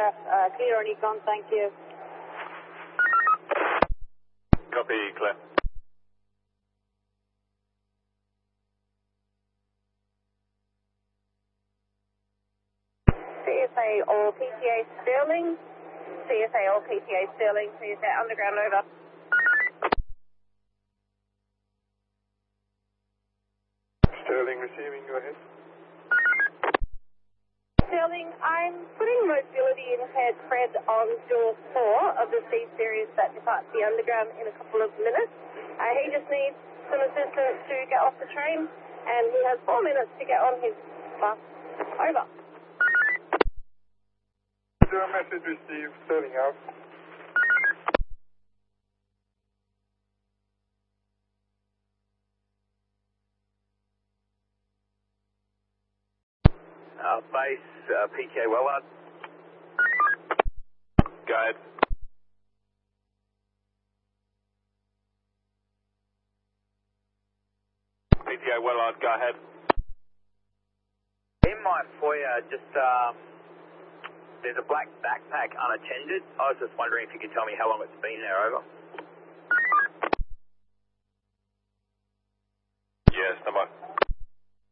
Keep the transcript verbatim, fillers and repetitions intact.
aircraft uh, clear on Econ, thank you. Copy, clear. C S A all P T A Sterling. C S A all P T A Sterling. C S A underground over. Sterling receiving, go ahead. Sterling, I'm putting mobility in head Fred on door four of the C series that departs the underground in a couple of minutes. Uh, he just needs some assistance to get off the train, and he has four minutes to get on his bus. Over. Zero message received, Sterling out. Uh, base, uh, P K Wellard. Go ahead. P T A Wellard, go ahead. In my foyer, just, um, there's a black backpack unattended. I was just wondering if you could tell me how long it's been there, over. Yes, number.